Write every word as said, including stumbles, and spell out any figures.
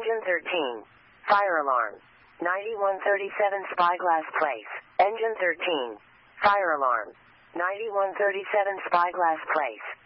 Engine thirteen. Fire alarm. ninety-one thirty-seven Spyglass Place. Engine thirteen. Fire alarm. ninety-one thirty-seven Spyglass Place.